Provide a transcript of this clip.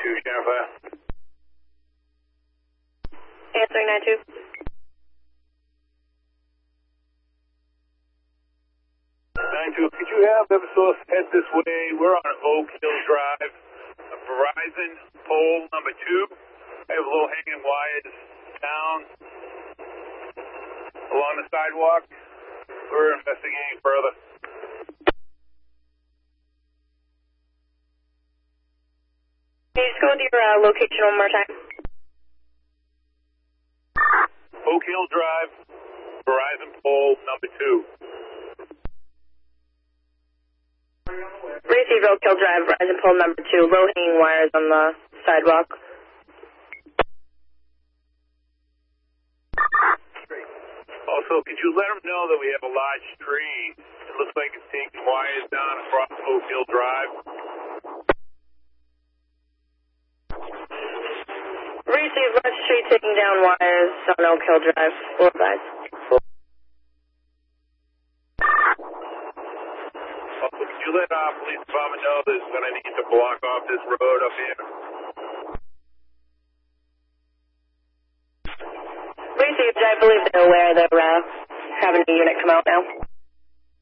Jennifer. Answering 92. Could you have Eversource head this way? We're on Oak Hill Drive, Verizon pole number 2. I have low hanging wires down along the sidewalk. We're investigating further. Can you just go with your location one more time? Oak Hill Drive, Verizon pole number 2. Receive Oak Hill Drive, Verizon pole number 2, low hanging wires on the sidewalk. Also, could you let them know that we have a large tree? It looks like it's taking wires down across Oak Hill Drive. Receive large tree taking down wires on Oak Hill Drive, 4-5. Also, could you let our police department know there's going to need to block off this road up here? Receive, I believe they're aware they're having a unit come out now.